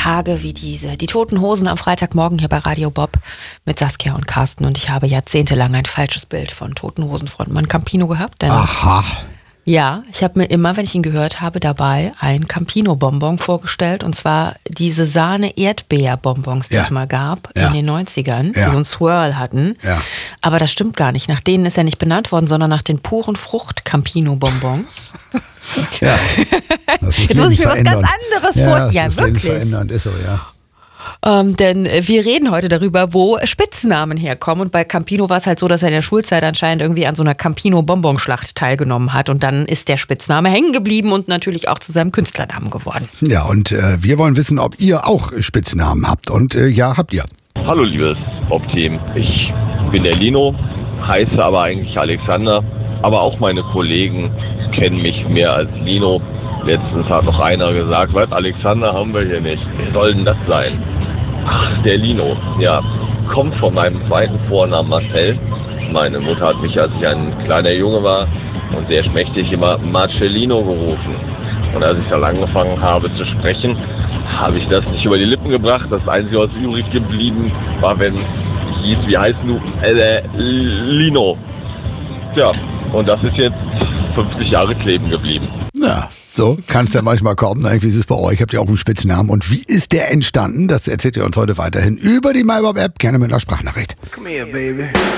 Tage wie diese. Die Toten Hosen am Freitagmorgen hier bei Radio Bob mit Saskia und Carsten. Und ich habe jahrzehntelang ein falsches Bild von Toten Hosen Frontmann Campino gehabt. Denn Aha. ja, ich habe mir immer, wenn ich ihn gehört habe, dabei ein Campino-Bonbon vorgestellt. Und zwar diese Sahne-Erdbeer-Bonbons, die es mal gab in den 90ern, die so ein Swirl hatten. Ja. Aber das stimmt gar nicht. Nach denen ist er nicht benannt worden, sondern nach den puren Frucht-Campino-Bonbons. Ja. Das ist jetzt muss ich mir was ganz anderes vorstellen. Ja, wirklich. Lebensverändernd ist so, ja. Denn wir reden heute darüber, wo Spitznamen herkommen. Und bei Campino war es halt so, dass er in der Schulzeit anscheinend irgendwie an so einer Campino-Bonbonschlacht teilgenommen hat. Und dann ist der Spitzname hängen geblieben und natürlich auch zu seinem Künstlernamen geworden. Ja, und wir wollen wissen, ob ihr auch Spitznamen habt. Und ja, habt ihr. Hallo, liebes Bob-Team. Ich bin der Lino, heiße aber eigentlich Alexander. Aber auch meine Kollegen kennen mich mehr als Lino. Letztens hat noch einer gesagt, was, Alexander haben wir hier nicht. Wer soll denn das sein? Ach, der Lino. Ja, kommt von meinem zweiten Vornamen Marcel. Meine Mutter hat mich, als ich ein kleiner Junge war und sehr schmächtig, immer Marcellino gerufen. Und als ich dann angefangen habe zu sprechen, habe ich das nicht über die Lippen gebracht. Das Einzige, was übrig geblieben war, wenn es hieß, wie heißt du? Lino. Tja, und das ist jetzt 50 Jahre kleben geblieben. Ja, so kann es ja manchmal kommen. Wie ist es bei euch? Habt ihr auch einen Spitznamen? Und wie ist der entstanden? Das erzählt ihr uns heute weiterhin über die MyBob-App. Gerne mit einer Sprachnachricht. Come here, baby.